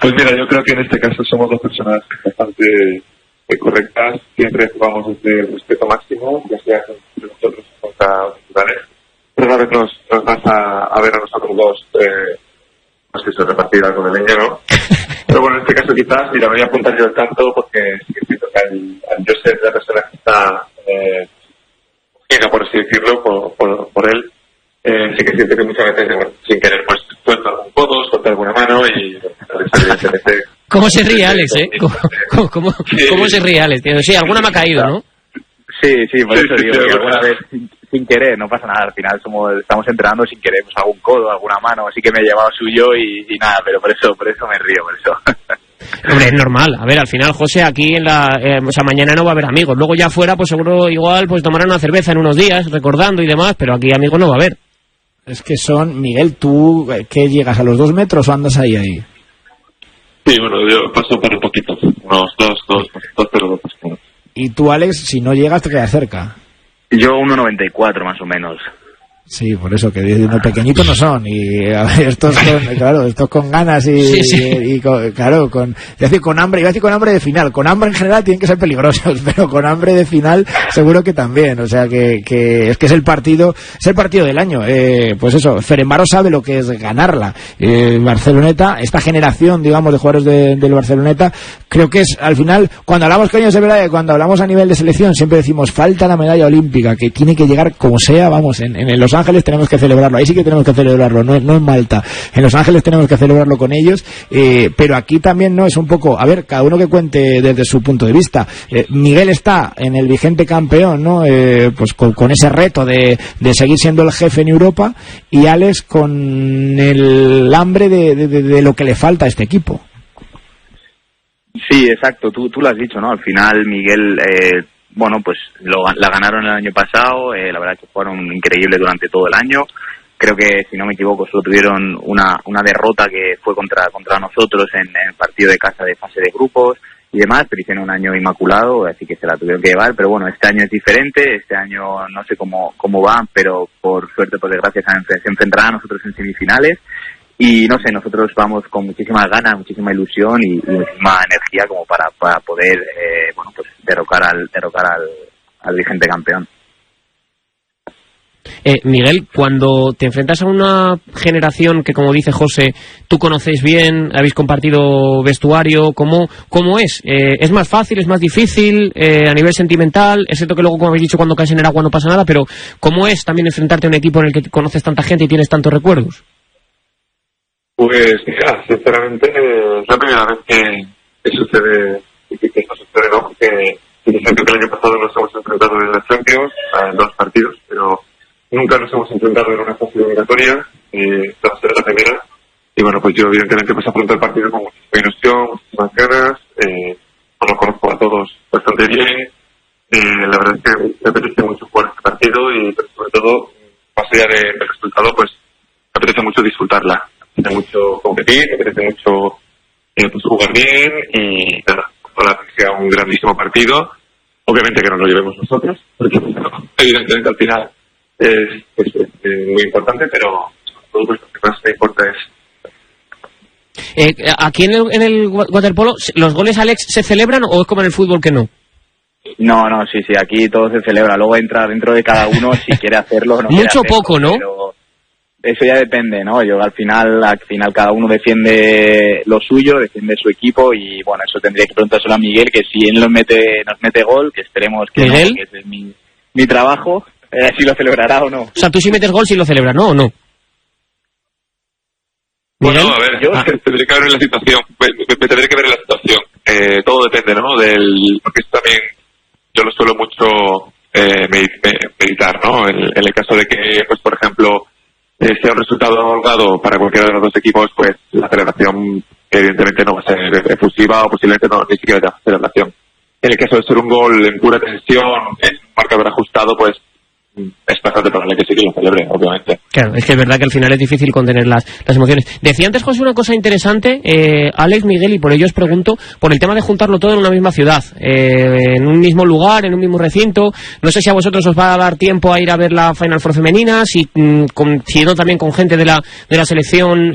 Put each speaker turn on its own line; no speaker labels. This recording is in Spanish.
Pues mira, yo creo que en este caso somos dos personas bastante correctas, siempre jugamos desde el respeto máximo, ya sea entre nosotros o contra los rivales. Pero una vez nos vas a ver a nosotros dos, pues eso, repartir algo de leña, ¿no? Pero bueno, en este caso quizás, mira, me voy a apuntar yo al tanto porque sí que siento que al yo ser la persona que está ciega, por así decirlo, por él, sí que siento que muchas veces, sin querer, pues suelto algún codo, suelto alguna mano y evidentemente...
¿Cómo se ríe Alex, eh? ¿Cómo se ríe Alex? Sí, alguna me ha caído, ¿no?
Sí, por eso digo que alguna vez sin querer, no pasa nada, al final estamos entrenando sin querer, pues algún codo, alguna mano, así que me he llevado suyo y nada, pero por eso me río, por eso.
Hombre, es normal. A ver, al final, José, aquí o sea, mañana no va a haber amigos. Luego ya afuera, pues seguro igual pues tomarán una cerveza en unos días, recordando y demás, pero aquí amigos no va a haber.
Es que Miguel, ¿tú qué llegas a los 2 metros o andas ahí?
Sí, bueno, yo paso por un poquito, unos 2,02.
Y tú, Alex, si no llegas te quedas cerca.
Yo 1,94 más o menos.
Sí, por eso, que pequeñitos no son. Y a ver, estos con ganas y con hambre. Iba a decir con hambre de final. Con hambre en general tienen que ser peligrosos, pero con hambre de final seguro que también. O sea, que es el partido del año. Pues eso, Ferenbaro sabe lo que es ganarla. Barceloneta, esta generación, digamos, de jugadores del Barceloneta, creo que es, al final, cuando hablamos, coño, es verdad que cuando hablamos a nivel de selección, siempre decimos, falta la medalla olímpica, que tiene que llegar como sea, vamos, en Los Ángeles tenemos que celebrarlo, ahí sí que tenemos que celebrarlo, no en Malta, en Los Ángeles tenemos que celebrarlo con ellos, pero aquí también no es un poco, a ver, cada uno que cuente desde su punto de vista. Miguel está en el vigente campeón, ¿no? Pues con ese reto de seguir siendo el jefe en Europa, y Alex con el hambre de lo que le falta a este equipo.
Sí, exacto, tú lo has dicho, ¿no? Al final Miguel bueno, pues la ganaron el año pasado, la verdad que fueron increíbles durante todo el año. Creo que, si no me equivoco, solo tuvieron una derrota que fue contra nosotros en el partido de casa de fase de grupos y demás, pero hicieron un año inmaculado, así que se la tuvieron que llevar. Pero bueno, este año es diferente, este año no sé cómo van, pero por suerte, por desgracia, se enfrentarán a nosotros en semifinales. Y no sé, nosotros vamos con muchísimas ganas, muchísima ilusión y muchísima energía como para poder bueno, pues derrocar al vigente campeón.
Miguel, cuando te enfrentas a una generación que, como dice José, tú conocéis bien, habéis compartido vestuario, ¿cómo es? ¿Es más fácil, es más difícil a nivel sentimental? Es cierto que luego, como habéis dicho, cuando caes en el agua no pasa nada, pero ¿cómo es también enfrentarte a un equipo en el que conoces tanta gente y tienes tantos recuerdos?
Pues mira, sinceramente es la primera vez que sucede, que esto sucede, ¿no? Porque siempre que el año pasado nos hemos enfrentado en la Champions, en 2 partidos, pero nunca nos hemos enfrentado en una fase eliminatoria, esta va a ser la primera, y bueno, pues yo evidentemente pues afronto el partido con muchísima ilusión, muchísimas ganas, bueno, conozco a todos bastante bien, la verdad es que me apetece mucho jugar este partido y sobre todo, más allá del resultado, pues me apetece mucho disfrutarla. Me apetece mucho competir, me apetece mucho pues jugar bien y nada, ojalá que sea un grandísimo partido. Obviamente que nos lo llevemos nosotros, porque evidentemente al final es muy importante, pero todo lo que más me importa es...
¿Aquí en el waterpolo los goles, Alex, se celebran o es como en el fútbol que no?
No, sí, aquí todo se celebra. Luego entra dentro de cada uno si quiere hacerlo o no.
Mucho o poco, ¿no?
Pero eso ya depende, ¿no? Yo al final cada uno defiende lo suyo, defiende su equipo y bueno, eso tendría que preguntárselo a Miguel, que si él nos mete gol, que esperemos que
¿Miguel?
No, que ese es mi trabajo, si lo celebrará o no.
O sea, tú si metes gol, si lo celebras, ¿no? ¿O no?
Bueno, a ver, yo tendré que ver la situación, me tendré que ver la situación. Todo depende, ¿no? Porque esto también yo lo suelo mucho meditar, ¿no? En el caso de que, pues por ejemplo, sea un resultado holgado para cualquiera de los 2 equipos, pues la celebración evidentemente no va a ser efusiva o posiblemente no ni siquiera haya celebración. En el caso de ser un gol en pura tensión, en un marcador ajustado, pues es bastante probable que sí que lo celebre, obviamente.
Claro, es que es verdad que al final es difícil contener las emociones. Decía antes, José, una cosa interesante, Alex, Miguel, y por ello os pregunto, por el tema de juntarlo todo en una misma ciudad, en un mismo lugar, en un mismo recinto. No sé si a vosotros os va a dar tiempo a ir a ver la Final Four femenina, si coincidiendo también con gente de la selección